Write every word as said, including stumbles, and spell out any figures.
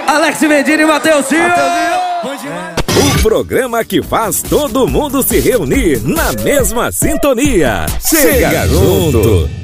Alex Medina e Matheus Silva. O programa que faz todo mundo se reunir na mesma sintonia. Chega junto.